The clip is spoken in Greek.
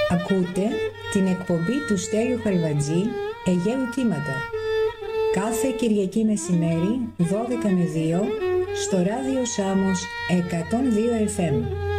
Ακούτε την εκπομπή του Στέλιου Χαλβατζή, Αιγαίου Κύματα. Κάθε Κυριακή μεσημέρι, 12 με 2, στο ράδιο Σάμος 102 FM.